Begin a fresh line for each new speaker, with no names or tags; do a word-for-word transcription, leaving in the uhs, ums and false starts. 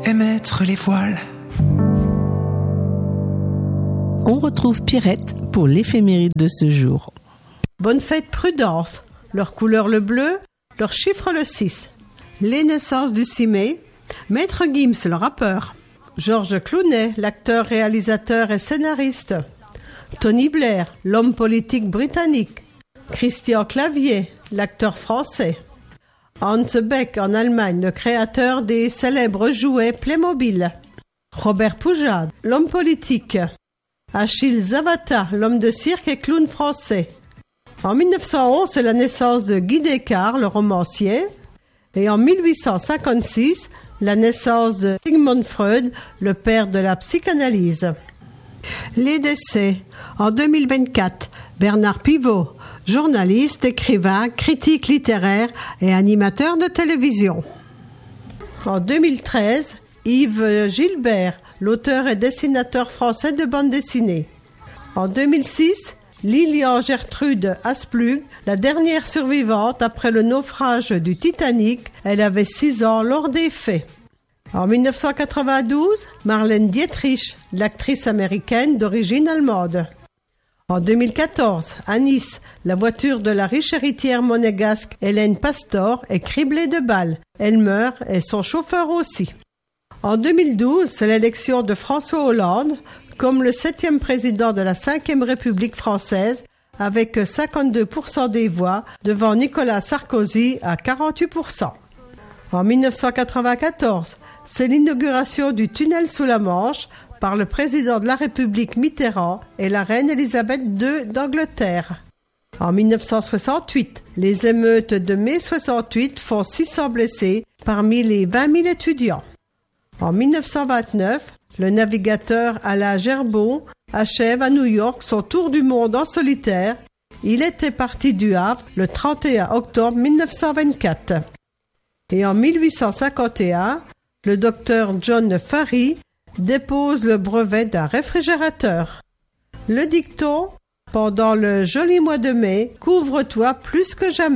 émettre les voiles.
On retrouve Pierrette pour l'éphéméride de ce jour.
Bonne fête Prudence. Leur couleur le bleu, leur chiffre le six. Les naissances du six mai. Maître Gims, le rappeur. Georges Clooney, l'acteur, réalisateur et scénariste. Tony Blair, l'homme politique britannique. Christian Clavier, l'acteur français. Hans Beck en Allemagne, le créateur des célèbres jouets Playmobil. Robert Poujade, l'homme politique. Achille Zavata, l'homme de cirque et clown français. En mille neuf cent onze, c'est la naissance de Guy Descartes, le romancier. Et en mille huit cent cinquante-six, la naissance de Sigmund Freud, le père de la psychanalyse. Les décès. En deux mille vingt-quatre, Bernard Pivot, journaliste, écrivain, critique littéraire et animateur de télévision. En deux mille treize, Yves Gilbert, l'auteur et dessinateur français de bande dessinée. En deux mille six, Lilian Gertrude Asplug, la dernière survivante après le naufrage du Titanic, elle avait six ans lors des faits. En mille neuf cent quatre-vingt-douze, Marlène Dietrich, l'actrice américaine d'origine allemande. En deux mille quatorze, à Nice, la voiture de la riche héritière monégasque Hélène Pastor est criblée de balles. Elle meurt et son chauffeur aussi. En deux mille douze, c'est l'élection de François Hollande comme le septième président de la cinquième République française avec cinquante-deux pour cent des voix devant Nicolas Sarkozy à quarante-huit pour cent. En mille neuf cent quatre-vingt-quatorze, c'est l'inauguration du tunnel sous la Manche par le président de la République Mitterrand et la reine Elisabeth deux d'Angleterre. En mille neuf cent soixante-huit, les émeutes de mai soixante-huit font six cents blessés parmi les vingt mille étudiants. En mille neuf cent vingt-neuf, le navigateur Alain Gerbaud achève à New York son tour du monde en solitaire. Il était parti du Havre le trente et un octobre mille neuf cent vingt-quatre. Et en mille huit cent cinquante et un, le docteur John Farry dépose le brevet d'un réfrigérateur. Le dicton, pendant le joli mois de mai, couvre-toi plus que jamais.